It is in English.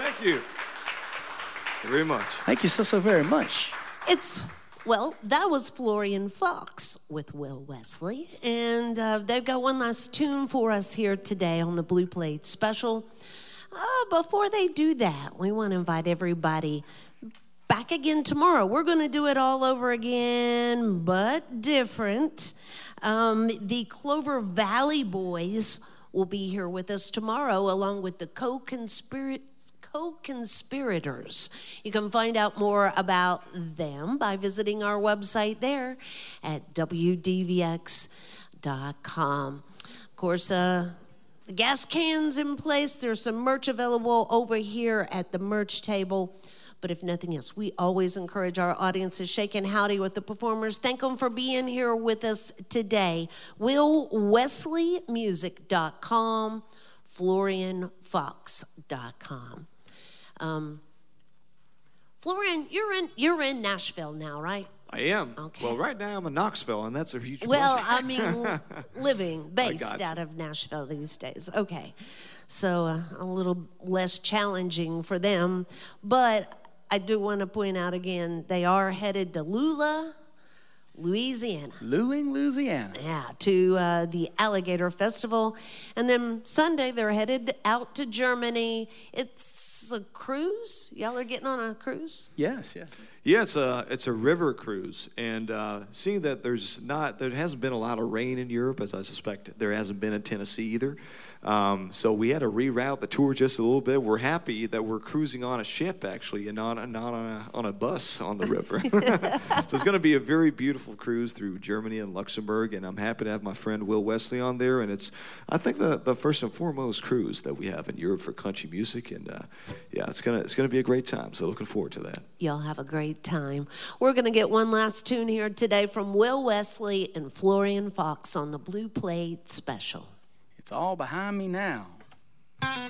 Thank you very much. Thank you so very much. Well, that was Florian Fox with Will Wesley, and they've got one last tune for us here today on the Blue Plate Special. Before they do that, we want to invite everybody back again tomorrow. We're going to do it all over again, but different. The Clover Valley Boys will be here with us tomorrow, along with the co-conspirators. You can find out more about them by visiting our website there at wdvx.com. Of course, the gas can's in place. There's some merch available over here at the merch table. But if nothing else, we always encourage our audience to shake and howdy with the performers. Thank them for being here with us today. WillWesleyMusic.com, FlorianFox.com. Florian, you're in Nashville now, right? I am. Okay. Well, right now I'm in Knoxville, and that's a huge Well, pleasure. I mean, based out of Nashville these days. Okay. So a little less challenging for them. But I do want to point out again, they are headed to Lula, Louisiana. Louisiana. Yeah, to the Alligator Festival. And then Sunday, they're headed out to Germany. It's a cruise. Y'all are getting on a cruise? Yes. Yeah, it's a river cruise, and seeing that there hasn't been a lot of rain in Europe, as I suspect there hasn't been in Tennessee either. So we had to reroute the tour just a little bit. We're happy that we're cruising on a ship, actually, and not on a bus on the river. So it's going to be a very beautiful cruise through Germany and Luxembourg, and I'm happy to have my friend Will Wesley on there. And it's, I think, the first and foremost cruise that we have in Europe for country music, and yeah, it's gonna be a great time. So looking forward to that. Y'all have a great time. We're going to get one last tune here today from Will Wesley and Florian Fox on the Blue Plate Special. It's all behind me now.